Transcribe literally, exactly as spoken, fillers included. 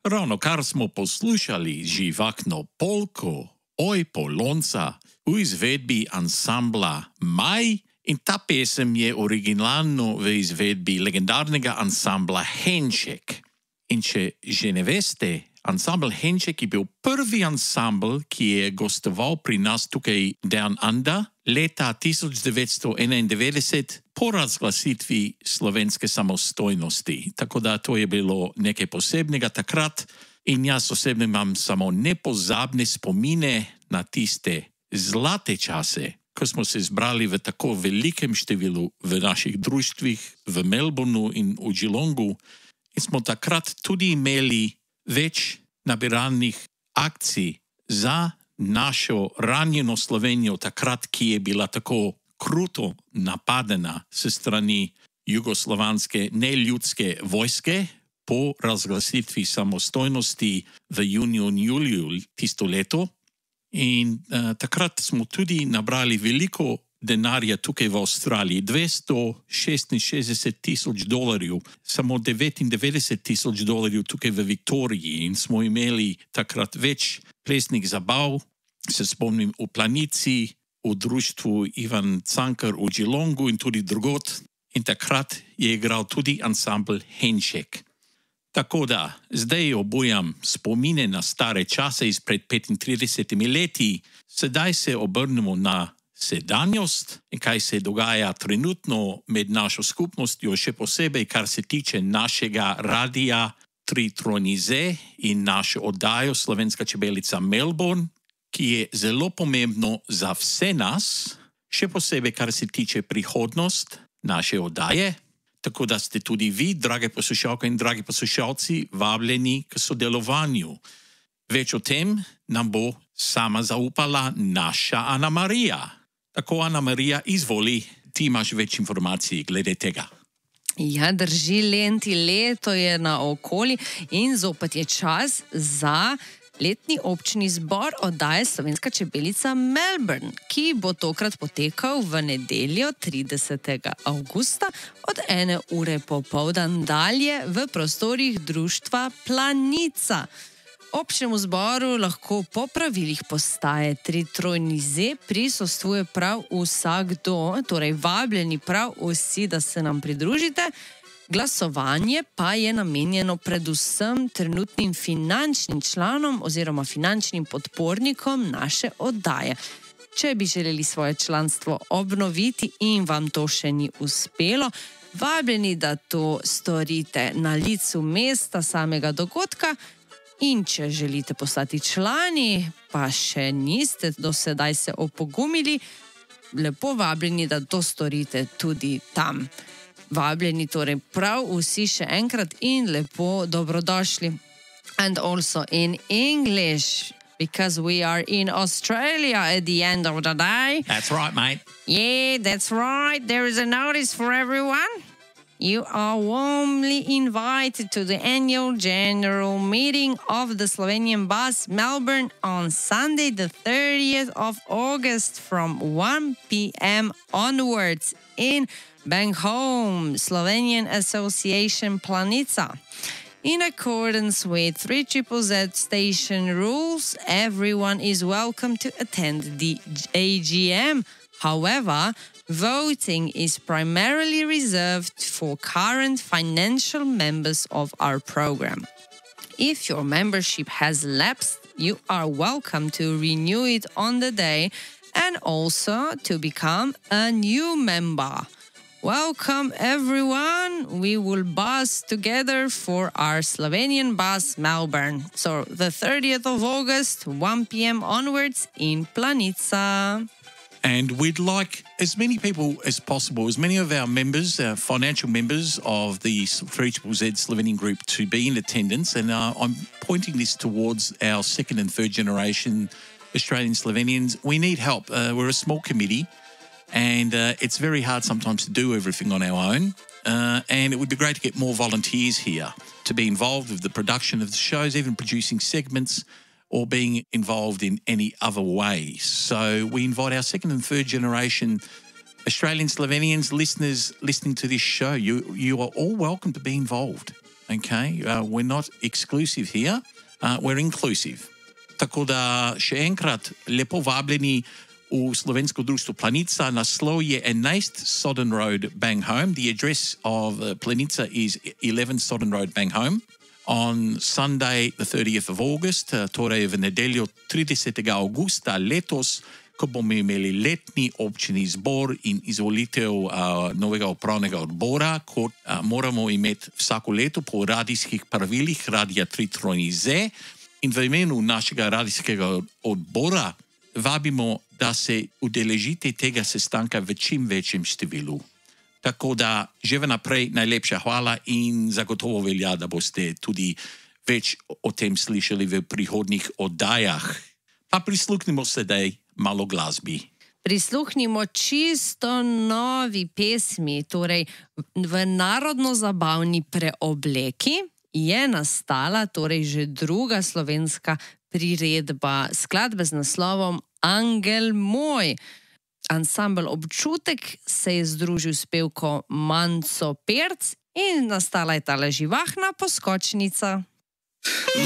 Ravnokar smo poslušali živahno polko Oj Polonca v izvedbi ansambla Maj in ta pesem je originalno v izvedbi legendarnega ansambla Henček. In če že ne veste, ansambl Henček je bil prvi ansambl, ki je gostoval pri nas tukaj Down Under leta tisoč devetsto enaindevetdeset po razglasitvi slovenske samostojnosti. Tako da to je bilo nekaj posebnega takrat in jaz osebno imam samo nepozabne spomine na tiste zlate čase, ko smo se zbrali v tako velikem številu v naših društvih v Melbourneu in v Geelongu in smo takrat tudi imeli več nabiralnih akcij za našo ranjeno Slovenijo takrat, ki je bila tako kruto napadena s strani jugoslovanske neljudske vojske po razglasitvi samostojnosti v juniju in juliju tisto leto. In uh, takrat smo tudi nabrali veliko denarja tukaj v Avstraliji, dvesto šestinšestdeset tisoč dolarjev, samo devetindevetdeset tisoč dolarjev tukaj v Viktoriji in smo imeli takrat več plesnih zabav, se spomnim v Planici, v društvu Ivan Cankar v Geelongu in tudi drugot in takrat je igral tudi ansambl Henček. Tako da zdaj obujam spomine na stare čase izpred petintridesetimi leti, sedaj se obrnemo na sedanjost in kaj se dogaja trenutno med našo skupnostjo, še posebej, kar se tiče našega radia Tri Trojnize in našo oddajo Slovenska čebelica Melbourne, ki je zelo pomembno za vse nas, še posebej, kar se tiče prihodnost naše oddaje. Tako da ste tudi vi, drage poslušalke in dragi poslušalci, vabljeni k sodelovanju. Več o tem nam bo sama zaupala naša Ana Marija. Tako, Ana Marija, izvoli, ti imaš več informacij glede tega. Ja, drži, Lenti, leto je na okoli in zopet je čas za letni občni zbor oddaje Slovenska čebelica Melbourne, ki bo tokrat potekal v nedeljo tridesetega avgusta od ene ure popoldan dalje v prostorih društva Planica. Občnemu zboru lahko po pravilih postaje Tri Trojnize prisostvuje prav vsakdo, torej vabljeni prav vsi, da se nam pridružite. Glasovanje pa je namenjeno predvsem trenutnim finančnim članom oziroma finančnim podpornikom naše oddaje. Če bi želeli svoje članstvo obnoviti in vam to še ni uspelo, vabljeni, da to storite na licu mesta samega dogodka. In če želite postati člani, pa še niste do sedaj se opogumili, lepo vabljeni, da to storite tudi tam. Vabljeni torej prav vsi še enkrat in lepo dobrodošli. And also in English, because we are in Australia at the end of the day. That's right, mate. Yeah, that's right. There is a notice for everyone. You are warmly invited to the annual general meeting of the Slovenian Bus Melbourne on Sunday, the thirtieth of August from one p m onwards in Benhome, Slovenian Association Planica. In accordance with three Z Z station rules, everyone is welcome to attend the A G M. However, voting is primarily reserved for current financial members of our program. If your membership has lapsed, you are welcome to renew it on the day and also to become a new member. Welcome everyone, we will bus together for our Slovenian Bus Melbourne. So the thirtieth of August, one p m onwards in Planica. And we'd like as many people as possible, as many of our members, our financial members of the three Z Z Slovenian group to be in attendance. And uh, I'm pointing this towards our second and third generation Australian Slovenians. We need help. Uh, we're a small committee and uh, it's very hard sometimes to do everything on our own. Uh, and it would be great to get more volunteers here to be involved with the production of the shows, even producing segments, or being involved in any other way. So we invite our second and third generation Australian Slovenians, listeners listening to this show. You, you are all welcome to be involved. Okay? Uh, we're not exclusive here, uh, we're inclusive. Tako da še enkrat lepo vabljeni v slovensko društvo Planica. Naslov je enajst Sodden Road, Bang Home. The address of uh, Planica is eleven Sodden Road, Bang Home. On Sunday, the thirtieth of August, uh, torej v nedeljo tridesetega avgusta letos, ko bomo imeli letni občini zbor in izvolitev uh, novega upravnega odbora, kot uh, moramo imeti vsako leto po radijskih pravilih Radia tri Z. In v imenu našega radijskega odbora vabimo, da se udeležite tega sestanka v čim večjem številu. Tako da že vnaprej najlepša hvala in zagotovo velja, da boste tudi več o tem slišali v prihodnjih oddajah. Pa prisluhnimo sedaj malo glasbi. Prisluhnimo čisto novi pesmi, torej v narodno-zabavni preobleki je nastala torej že druga slovenska priredba skladbe z naslovom Angel moj. Ansambel Občutek se je združil s pevko Manco Perc in nastala je tale živahna poskočnica.